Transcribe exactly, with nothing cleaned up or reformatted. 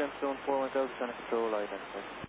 Sam seven four one thousand, Center Control, identified.